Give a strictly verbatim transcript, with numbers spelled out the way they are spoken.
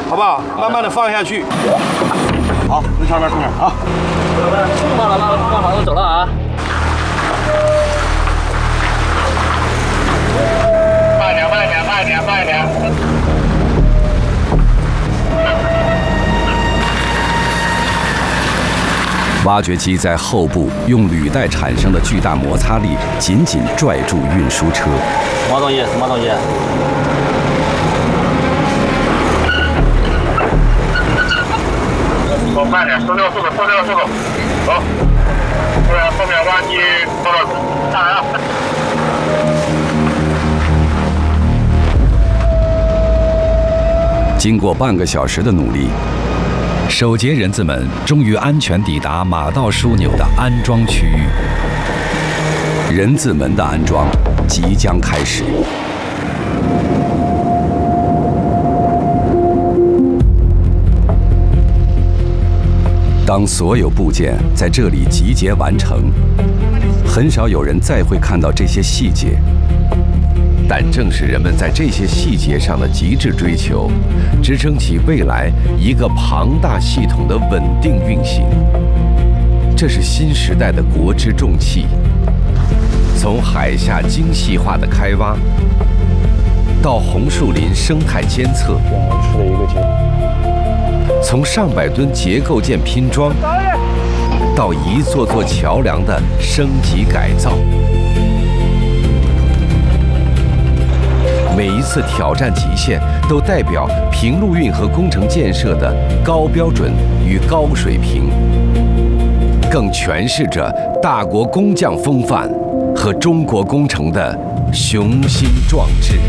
好不好？慢慢的放下去。好，那上面出面啊。 放了，放了，放好，我走了啊。 慢点，慢点，慢点，慢点。 挖掘机在后部用履带产生的巨大摩擦力紧紧拽住运输车。 什么东西？什么东西？ 走慢点，收这个速度，收这个速度，走。不然后面挖机到了，上来了。 经过半个小时的努力，守节人字们终于安全抵达马道枢纽的安装区域。人字门的安装即将开始。当所有部件在这里集结完成，很少有人再会看到这些细节。但正是人们在这些细节上的极致追求，支撑起未来一个庞大系统的稳定运行。这是新时代的国之重器，从海下精细化的开挖，到红树林生态监测，从上百吨结构件拼装，到一座座桥梁的升级改造。每一次挑战极限，都代表平陆运河工程建设的高标准与高水平，更诠释着大国工匠风范和中国工程的雄心壮志。